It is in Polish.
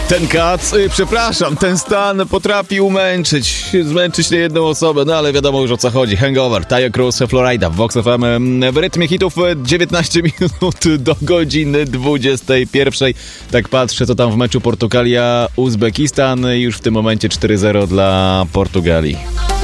Ten kac, przepraszam, ten stan potrafi zmęczyć niejedną osobę, no ale wiadomo już o co chodzi. Hangover, Taio Cruz, Florida, Vox FM, w rytmie hitów 19 minut do godziny 21. Tak patrzę, co tam w meczu Portugalia-Uzbekistan, już w tym momencie 4-0 dla Portugalii.